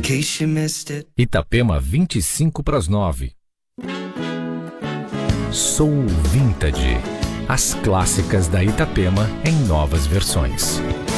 in case you missed it. Itapema 8:55. Soul Vintage. As clássicas da Itapema em novas versões.